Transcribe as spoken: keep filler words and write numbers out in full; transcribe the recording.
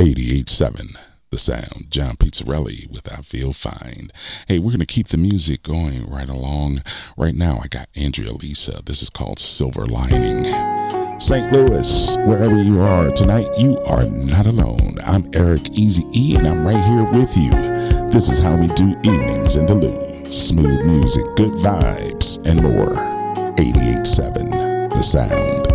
eighty-eight seven The Sound. John Pizzarelli with I Feel Fine. Hey, we're going to keep the music going right along. Right now, I got Andrea Lisa. This is called Silver Lining. Saint Louis, wherever you are tonight, you are not alone. I'm Eric Easy E, and I'm right here with you. This is how we do evenings in the Lou. Smooth music, good vibes, and more. eighty-eight seven The Sound.